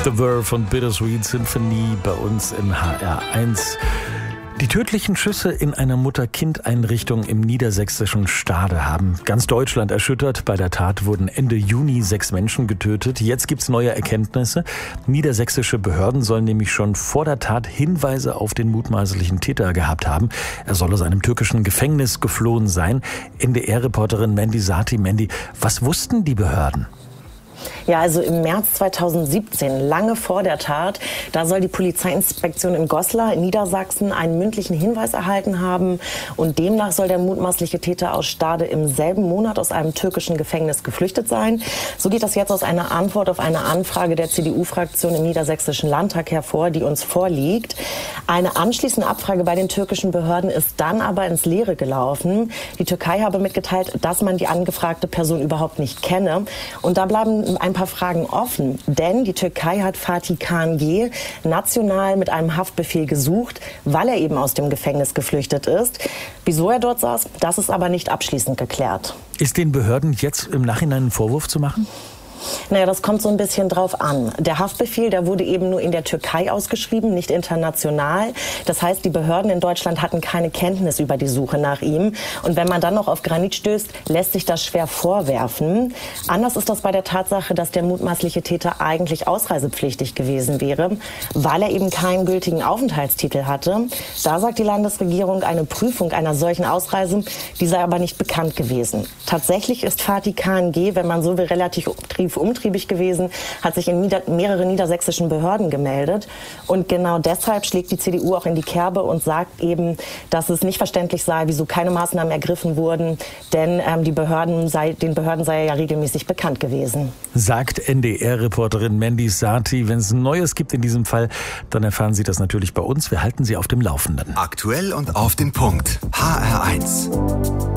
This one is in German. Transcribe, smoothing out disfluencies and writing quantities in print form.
The Verve und Bittersweet Symphony bei uns im HR1. Die tödlichen Schüsse in einer Mutter-Kind-Einrichtung im niedersächsischen Stade haben ganz Deutschland erschüttert. Bei der Tat wurden Ende Juni 6 Menschen getötet. Jetzt gibt's neue Erkenntnisse. Niedersächsische Behörden sollen nämlich schon vor der Tat Hinweise auf den mutmaßlichen Täter gehabt haben. Er soll aus einem türkischen Gefängnis geflohen sein. NDR-Reporterin Mandy Sati. Mandy, was wussten die Behörden? Ja, also im März 2017, lange vor der Tat, da soll die Polizeiinspektion in Goslar in Niedersachsen einen mündlichen Hinweis erhalten haben. Und demnach soll der mutmaßliche Täter aus Stade im selben Monat aus einem türkischen Gefängnis geflüchtet sein. So geht das jetzt aus einer Antwort auf eine Anfrage der CDU-Fraktion im Niedersächsischen Landtag hervor, die uns vorliegt. Eine anschließende Abfrage bei den türkischen Behörden ist dann aber ins Leere gelaufen. Die Türkei habe mitgeteilt, dass man die angefragte Person überhaupt nicht kenne. Und da bleiben ein paar Fragen offen, denn die Türkei hat Fatih K.G. national mit einem Haftbefehl gesucht, weil er eben aus dem Gefängnis geflüchtet ist. Wieso er dort saß, das ist aber nicht abschließend geklärt. Ist den Behörden jetzt im Nachhinein einen Vorwurf zu machen? Naja, das kommt so ein bisschen drauf an. Der Haftbefehl, der wurde eben nur in der Türkei ausgeschrieben, nicht international. Das heißt, die Behörden in Deutschland hatten keine Kenntnis über die Suche nach ihm. Und wenn man dann noch auf Granit stößt, lässt sich das schwer vorwerfen. Anders ist das bei der Tatsache, dass der mutmaßliche Täter eigentlich ausreisepflichtig gewesen wäre, weil er eben keinen gültigen Aufenthaltstitel hatte. Da sagt die Landesregierung, eine Prüfung einer solchen Ausreise, die sei aber nicht bekannt gewesen. Tatsächlich ist Fatih K.G., wenn man so will, relativ umtriebig gewesen, hat sich in mehreren niedersächsischen Behörden gemeldet. Und genau deshalb schlägt die CDU auch in die Kerbe und sagt eben, dass es nicht verständlich sei, wieso keine Maßnahmen ergriffen wurden, denn den Behörden sei ja regelmäßig bekannt gewesen. Sagt NDR-Reporterin Mandy Sati. Wenn es Neues gibt in diesem Fall, dann erfahren Sie das natürlich bei uns. Wir halten Sie auf dem Laufenden. Aktuell und auf den Punkt. HR1.